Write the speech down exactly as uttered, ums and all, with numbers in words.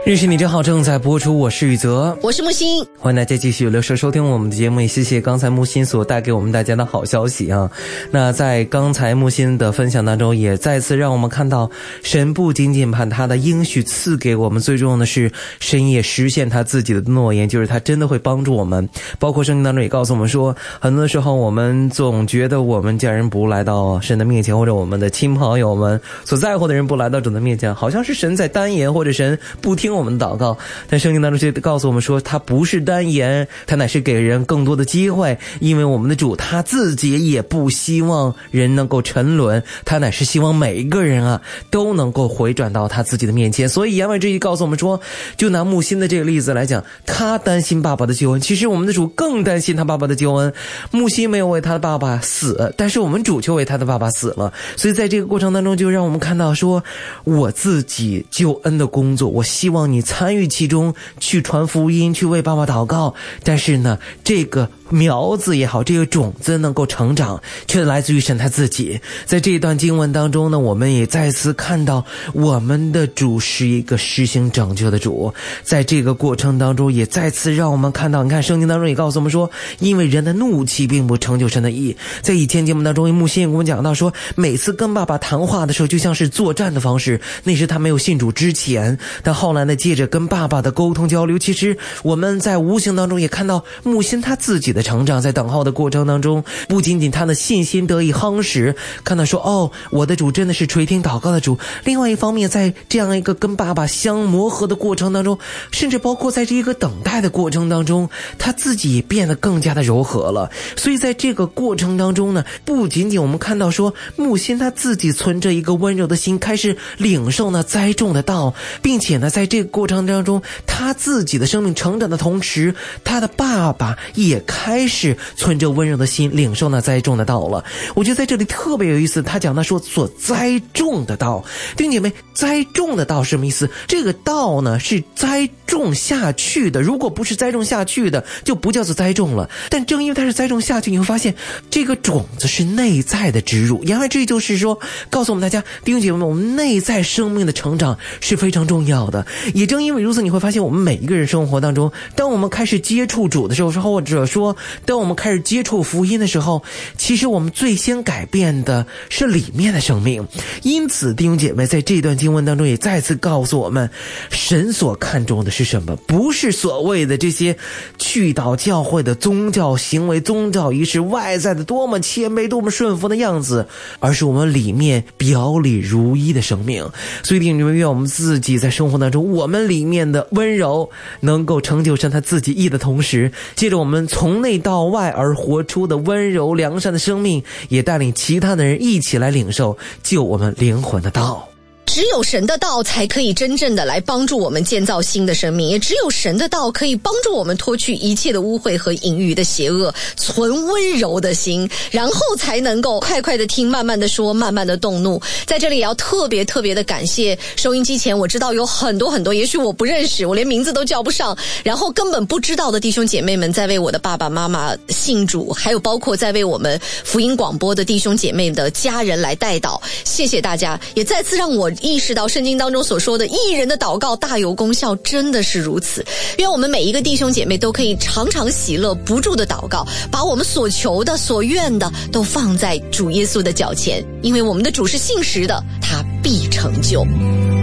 认识你真好正在播出，我是宇泽， 我是木星， 欢迎大家继续留守收听我们的节目，也谢谢刚才木星所带给我们大家的好消息啊。那在刚才木星的分享当中，也再次让我们看到神不仅仅把他的应许赐给我们，最重要的是神也实现他自己的诺言，就是他真的会帮助我们。包括圣经当中也告诉我们说，很多时候我们总觉得我们家人不来到神的面前，或者我们的亲朋友们所在乎的人不来到主的面前，好像是神在单言，或者神不听我们的祷告。但圣经当中却告诉我们说，他不是单言，他乃是给人更多的机会，因为我们的主他自己也不希望人能够沉沦，他乃是希望每一个人啊都能够回转到他自己的面前。所以言外之意告诉我们说，就拿木星的这个例子来讲，他担心爸爸的救恩，其实我们的主更担心他爸爸的救恩。木星没有为他的爸爸死，但是我们主却为他的爸爸死了。所以在这个过程当中，就让我们看到说，我自己救恩的工作，我希望你参与其中，去传福音，去为爸爸祷告。但是呢，这个苗子也好，这个种子能够成长，却来自于神他自己。在这一段经文当中呢，我们也再次看到我们的主是一个施行拯救的主。在这个过程当中，也再次让我们看到，你看圣经当中也告诉我们说，因为人的怒气并不成就神的义。在以前节目当中，木星也跟我们讲到说，每次跟爸爸谈话的时候，就像是作战的方式，那是他没有信主之前。但后来呢，借着跟爸爸的沟通交流，其实我们在无形当中也看到木星他自己的成长。在等候的过程当中，不仅仅他的信心得以夯实，看到说，哦，我的主真的是垂听祷告的主。另外一方面，在这样一个跟爸爸相磨合的过程当中，甚至包括在这一个等待的过程当中，他自己也变得更加的柔和了。所以在这个过程当中呢，不仅仅我们看到说，木星他自己存着一个温柔的心，开始领受那栽种的道，并且呢，在这个过程当中，他自己的生命成长的同时，他的爸爸也开始存着温柔的心领受那栽种的道了。我觉得在这里特别有意思，他讲到说所栽种的道，弟兄姐妹，栽种的道是什么意思？这个道呢是栽种下去的，如果不是栽种下去的，就不叫做栽种了。但正因为它是栽种下去，你会发现这个种子是内在的植入。言外之意就是说，告诉我们大家，弟兄姐妹们，我们内在生命的成长是非常重要的。也正因为如此，你会发现我们每一个人生活当中，当我们开始接触主的时候，或者说当我们开始接触福音的时候，其实我们最先改变的是里面的生命。因此弟兄姐妹，在这段经文当中也再次告诉我们，神所看重的是什么？不是所谓的这些去到教会的宗教行为、宗教仪式外在的多么谦卑、多么顺服的样子，而是我们里面表里如一的生命。所以弟兄姐妹，愿我们自己在生活当中，我们里面的温柔能够成就神他自己义的同时，借着我们从内到外而活出的温柔良善的生命，也带领其他的人一起来领受救我们灵魂的道。 只有神的道才可以真正的来帮助我们建造新的生命，也只有神的道可以帮助我们脱去一切的污秽和淫欲的邪恶，存温柔的心，然后才能够快快的听，慢慢的说，慢慢的动怒。在这里也要特别特别的感谢收音机前，我知道有很多很多，也许我不认识，我连名字都叫不上，然后根本不知道的弟兄姐妹们，在为我的爸爸妈妈信主，还有包括在为我们福音广播的弟兄姐妹的家人来代祷。谢谢大家，也再次让我意识到圣经当中所说的义人的祷告大有功效，真的是如此。愿我们每一个弟兄姐妹都可以常常喜乐不住的祷告，把我们所求的所愿的都放在主耶稣的脚前，因为我们的主是信实的，他必成就。